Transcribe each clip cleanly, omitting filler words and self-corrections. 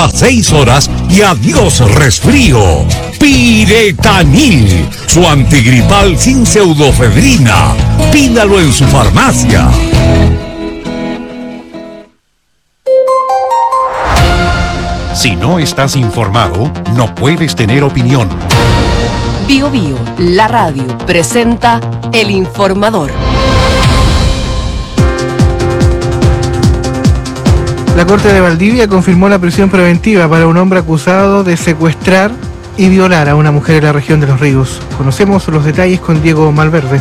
a 6 horas y adiós resfrío. Piretanil, su antigripal sin pseudofedrina. Pídalo en su farmacia. Si no estás informado, no puedes tener opinión. Bio Bio, la radio, presenta El Informador. La Corte de Valdivia confirmó la prisión preventiva para un hombre acusado de secuestrar y violar a una mujer en la región de Los Ríos. Conocemos los detalles con Diego Malverde.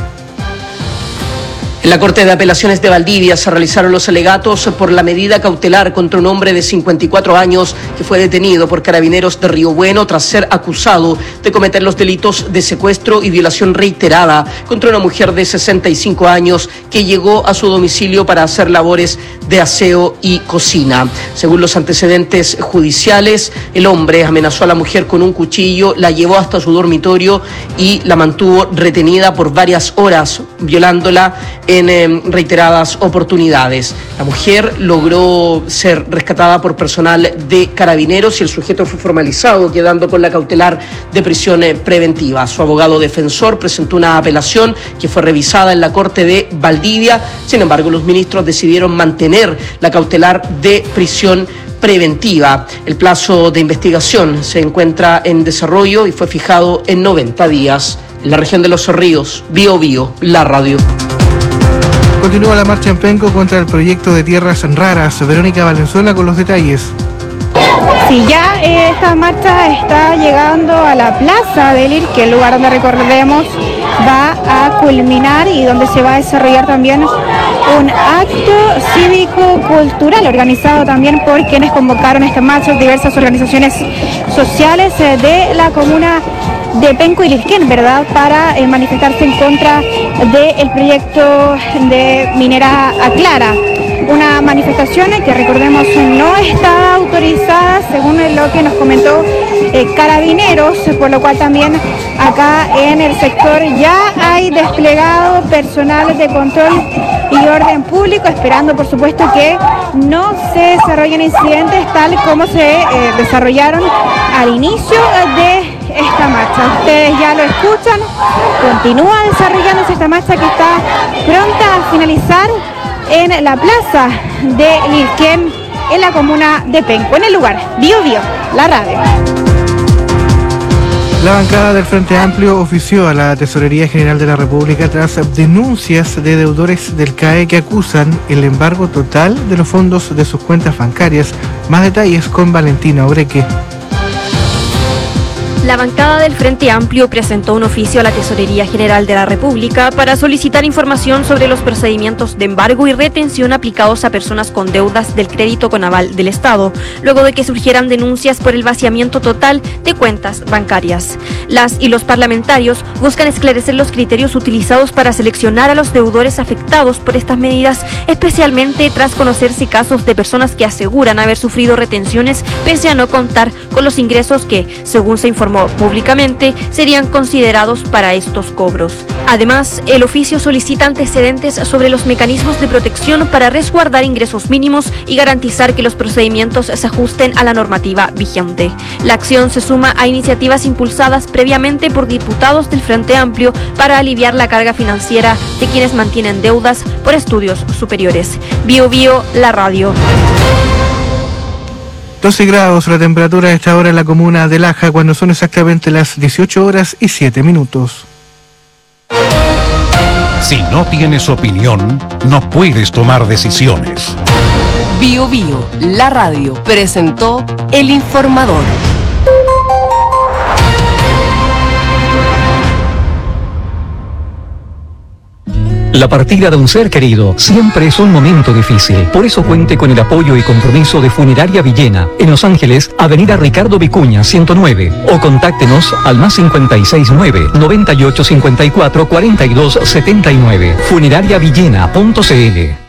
En la Corte de Apelaciones de Valdivia se realizaron los alegatos por la medida cautelar contra un hombre de 54 años que fue detenido por carabineros de Río Bueno tras ser acusado de cometer los delitos de secuestro y violación reiterada contra una mujer de 65 años que llegó a su domicilio para hacer labores de aseo y cocina. Según los antecedentes judiciales, el hombre amenazó a la mujer con un cuchillo, la llevó hasta su dormitorio y la mantuvo retenida por varias horas, violándola en reiteradas oportunidades. La mujer logró ser rescatada por personal de carabineros y el sujeto fue formalizado, quedando con la cautelar de prisión preventiva. Su abogado defensor presentó una apelación que fue revisada en la Corte de Valdivia. Sin embargo, los ministros decidieron mantener la cautelar de prisión preventiva. El plazo de investigación se encuentra en desarrollo y fue fijado en 90 días. En la región de Los Ríos, Bio Bio, la radio. Continúa la marcha en Penco contra el proyecto de tierras raras. Verónica Valenzuela con los detalles. Sí, ya esta marcha está llegando a la Plaza del IRQ, el lugar donde, recordemos, va a culminar y donde se va a desarrollar también un acto cívico-cultural organizado también por quienes convocaron esta marcha, diversas organizaciones sociales de la comuna de Penco y Lirquén, ¿verdad?, para manifestarse en contra del proyecto de minera Aclara. Una manifestación que, recordemos, no está autorizada, según lo que nos comentó Carabineros, por lo cual también acá en el sector ya hay desplegado personal de control y orden público, esperando, por supuesto, que no se desarrollen incidentes tal como se desarrollaron al inicio de esta marcha. Ustedes ya lo escuchan, continúa desarrollándose esta marcha que está pronta a finalizar en la plaza de Lirquén, en la comuna de Penco, en el lugar Bio Bio, la radio. La bancada del Frente Amplio ofició a la Tesorería General de la República tras denuncias de deudores del CAE que acusan el embargo total de los fondos de sus cuentas bancarias. Más detalles con Valentina Obreque. La bancada del Frente Amplio presentó un oficio a la Tesorería General de la República para solicitar información sobre los procedimientos de embargo y retención aplicados a personas con deudas del crédito con aval del Estado, luego de que surgieran denuncias por el vaciamiento total de cuentas bancarias. Las y los parlamentarios buscan esclarecer los criterios utilizados para seleccionar a los deudores afectados por estas medidas, especialmente tras conocerse casos de personas que aseguran haber sufrido retenciones pese a no contar con los ingresos que, según se informó públicamente, serían considerados para estos cobros. Además, el oficio solicita antecedentes sobre los mecanismos de protección para resguardar ingresos mínimos y garantizar que los procedimientos se ajusten a la normativa vigente. La acción se suma a iniciativas impulsadas previamente por diputados del Frente Amplio para aliviar la carga financiera de quienes mantienen deudas por estudios superiores. Bio Bio, la radio. 12 grados la temperatura a esta hora en la comuna de Laja, cuando son exactamente las 18 horas y 7 minutos. Si no tienes opinión, no puedes tomar decisiones. Bio Bio, la radio, presentó El Informador. La partida de un ser querido siempre es un momento difícil. Por eso cuente con el apoyo y compromiso de Funeraria Villena, en Los Ángeles, Avenida Ricardo Vicuña, 109. O contáctenos al +569 9854 4279. Funerariavillena.cl.